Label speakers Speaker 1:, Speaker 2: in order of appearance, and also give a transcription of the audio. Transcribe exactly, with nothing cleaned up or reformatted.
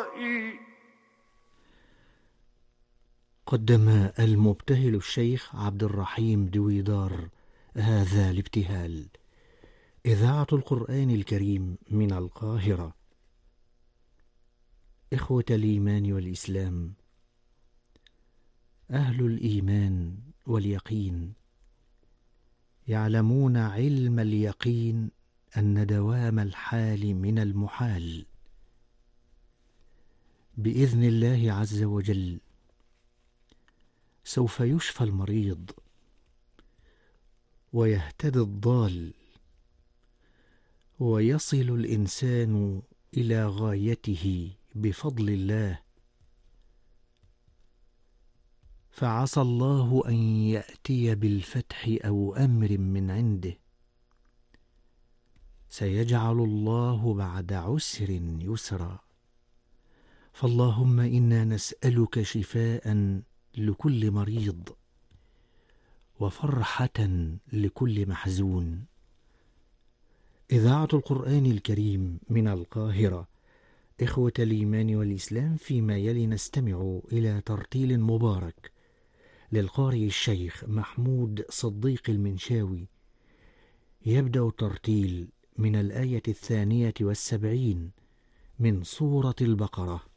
Speaker 1: ورائي.
Speaker 2: قدم المبتهل الشيخ عبد الرحيم دويدار هذا الابتهال. إذاعة القرآن الكريم من القاهرة. إخوة الإيمان والإسلام، أهل الإيمان واليقين يعلمون علم اليقين أن دوام الحال من المحال. بإذن الله عز وجل سوف يشفى المريض ويهتدي الضال، ويصل الإنسان إلى غايته بفضل الله. فعسى الله أن يأتي بالفتح أو أمر من عنده. سيجعل الله بعد عسر يسرا. فاللهم إنا نسألك شفاء لكل مريض، وفرحة لكل محزون. إذاعة القرآن الكريم من القاهرة. إخوة الإيمان والإسلام، فيما يلي نستمع إلى ترتيل مبارك للقارئ الشيخ محمود صديق المنشاوي. يبدأ الترتيل من الآية الثانية والسبعين من سورة البقرة.